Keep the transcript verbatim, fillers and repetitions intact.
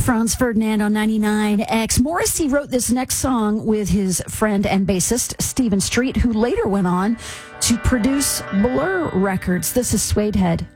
Franz Ferdinand on ninety-nine X. Morrissey wrote this next song with his friend and bassist Stephen Street, who later went on to produce Blur Records. This is Suede Head.